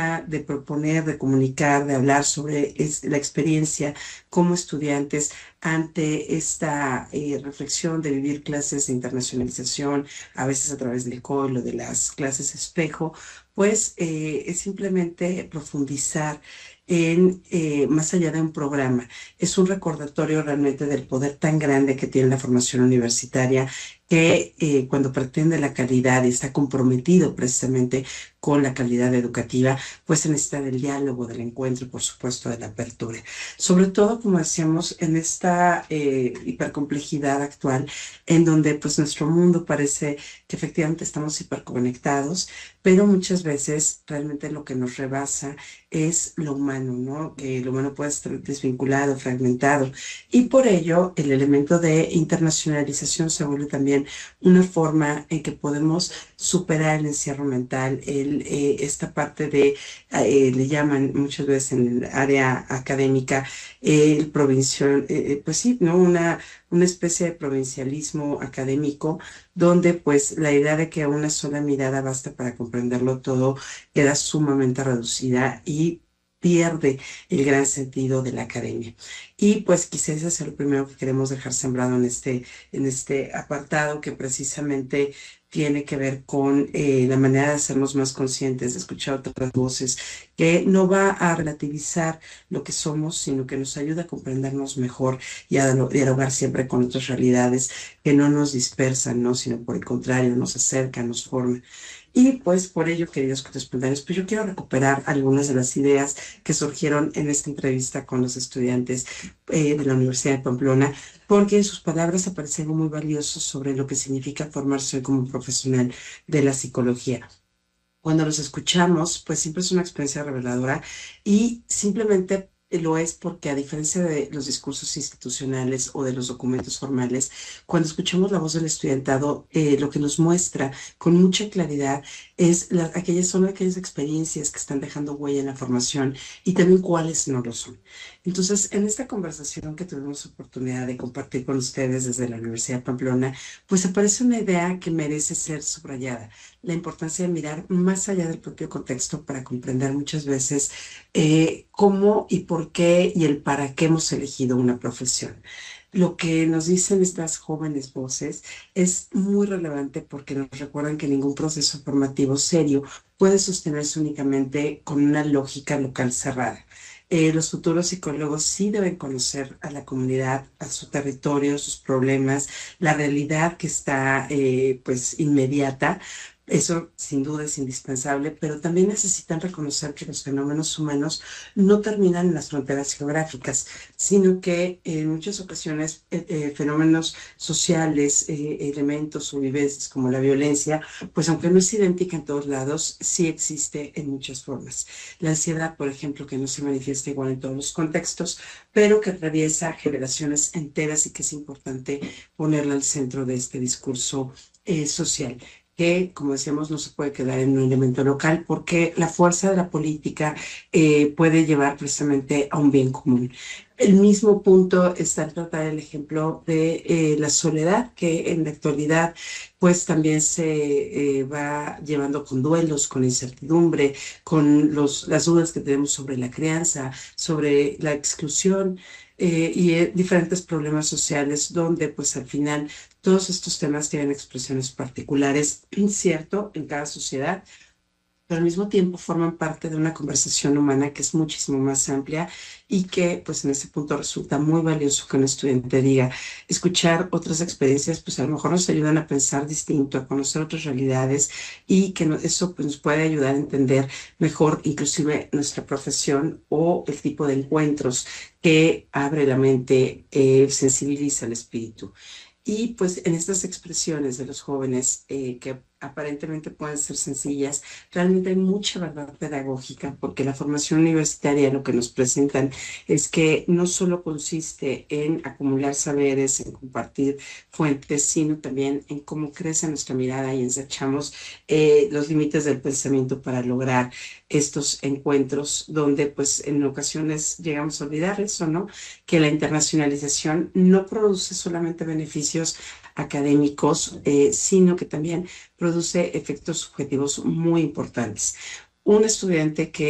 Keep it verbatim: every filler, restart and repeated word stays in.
forma de proponer, de comunicar, de hablar sobre es- la experiencia como estudiantes ante esta eh, reflexión de vivir clases de internacionalización, a veces a través del C O I L o de las clases espejo, pues eh, es simplemente profundizar en, eh, más allá de un programa. Es un recordatorio realmente del poder tan grande que tiene la formación universitaria, que eh, cuando pretende la calidad y está comprometido precisamente con la calidad educativa, pues se necesita del diálogo, del encuentro y por supuesto de la apertura. Sobre todo, como decíamos, en esta eh, hipercomplejidad actual, en donde pues nuestro mundo parece que efectivamente estamos hiperconectados, pero muchas veces realmente lo que nos rebasa es lo humano, ¿no? Que lo humano puede estar desvinculado, fragmentado, y por ello el elemento de internacionalización se vuelve también una forma en que podemos superar el encierro mental, el, eh, esta parte de, eh, le llaman muchas veces en el área académica, eh, el provincio, eh, pues sí, ¿no? Una, una especie de provincialismo académico, donde pues la idea de que una sola mirada basta para comprenderlo todo queda sumamente reducida y pierde el gran sentido de la academia. Y pues quizás ese es lo primero que queremos dejar sembrado en este, en este apartado, que precisamente tiene que ver con eh, la manera de hacernos más conscientes, de escuchar otras voces, que no va a relativizar lo que somos, sino que nos ayuda a comprendernos mejor y a dialogar siempre con otras realidades que no nos dispersan, ¿no? Sino por el contrario, nos acercan, nos forman. Y pues por ello, queridos corresponsales, pues yo quiero recuperar algunas de las ideas que surgieron en esta entrevista con los estudiantes eh, de la Universidad de Pamplona, porque en sus palabras aparece algo muy valioso sobre lo que significa formarse hoy como profesional de la psicología. Cuando los escuchamos, pues siempre es una experiencia reveladora y simplemente lo es porque, a diferencia de los discursos institucionales o de los documentos formales, cuando escuchamos la voz del estudiantado, eh, lo que nos muestra con mucha claridad es la- aquellas son aquellas experiencias que están dejando huella en la formación y también cuáles no lo son. Entonces, en esta conversación que tuvimos oportunidad de compartir con ustedes desde la Universidad de Pamplona, pues aparece una idea que merece ser subrayada: la importancia de mirar más allá del propio contexto para comprender muchas veces eh, cómo y por qué y el para qué hemos elegido una profesión. Lo que nos dicen estas jóvenes voces es muy relevante porque nos recuerdan que ningún proceso formativo serio puede sostenerse únicamente con una lógica local cerrada. Eh, los futuros psicólogos sí deben conocer a la comunidad, a su territorio, sus problemas, la realidad que está eh, pues inmediata. Eso sin duda es indispensable, pero también necesitan reconocer que los fenómenos humanos no terminan en las fronteras geográficas, sino que en muchas ocasiones eh, eh, fenómenos sociales, eh, elementos o vivencias como la violencia, pues aunque no es idéntica en todos lados, sí existe en muchas formas. La ansiedad, por ejemplo, que no se manifiesta igual en todos los contextos, pero que atraviesa generaciones enteras y que es importante ponerla al centro de este discurso eh, social, que, como decíamos, no se puede quedar en un elemento local porque la fuerza de la política eh, puede llevar precisamente a un bien común. El mismo punto está al tratar el ejemplo de eh, la soledad, que en la actualidad pues también se eh, va llevando con duelos, con incertidumbre, con los, las dudas que tenemos sobre la crianza, sobre la exclusión eh, y eh, diferentes problemas sociales, donde pues al final todos estos temas tienen expresiones particulares, cierto, en cada sociedad, pero al mismo tiempo forman parte de una conversación humana que es muchísimo más amplia y que pues en ese punto resulta muy valioso que un estudiante diga: escuchar otras experiencias pues a lo mejor nos ayudan a pensar distinto, a conocer otras realidades, y que no- eso pues, nos puede ayudar a entender mejor inclusive nuestra profesión o el tipo de encuentros que abre la mente, eh, sensibiliza el espíritu. Y pues en estas expresiones de los jóvenes eh, que aparentemente pueden ser sencillas, realmente hay mucha verdad pedagógica, porque la formación universitaria lo que nos presentan es que no solo consiste en acumular saberes, en compartir fuentes, sino también en cómo crece nuestra mirada y ensanchamos eh, los límites del pensamiento para lograr estos encuentros donde pues en ocasiones llegamos a olvidar eso, ¿no? Que la internacionalización no produce solamente beneficios académicos, eh, sino que también produce efectos subjetivos muy importantes. Un estudiante que